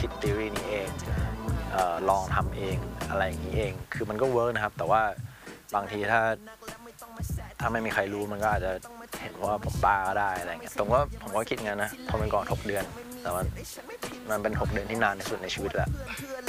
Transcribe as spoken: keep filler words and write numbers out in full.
คิดทฤษฎีนี้เองเอ่อลองทำเองอะไรอย่างนี้เองคือมันก็เวิร์กนะครับแต่ว่าบางทีถ้าถ้าไม่มีใครรู้มันก็อาจจะเห็นว่าผมบ้าก็ได้อะไรเงี้ยผมก็ผมก็คิดงั้นนะพอเป็นก่อนหกเดือนแต่ว่ามันเป็นหกเดือนที่นานที่สุดในชีวิตแล้ว